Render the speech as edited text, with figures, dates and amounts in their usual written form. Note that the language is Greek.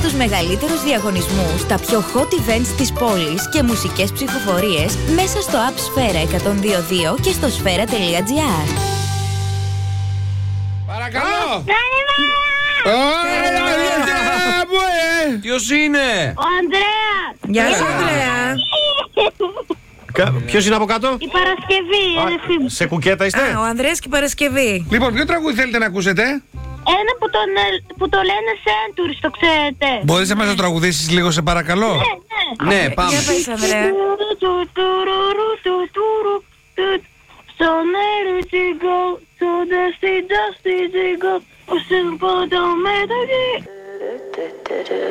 στους μεγαλύτερους διαγωνισμούς, τα πιο hot events της πόλης και μουσικές ψηφοφορίες μέσα στο App Sfera 102.2 και στο sfera.gr. Παρακαλώ! Ποιος είναι? Ο Ανδρέας! Γεια σου, Ανδρέα. Ποιος είναι από κάτω? Η Παρασκευή, η αδερφή μου. Σε κουκέτα είστε? Ο Ανδρέας και η Παρασκευή. Λοιπόν, ποιο τραγούδι θέλετε να ακούσετε? Ένα που το λένε Centuries, το ξέρετε. Μπορείς να μας το τραγουδήσεις λίγο, σε παρακαλώ? Ναι, πάμε. Για πες, Ανδρέα. So let it go, so dusty, dusty, go.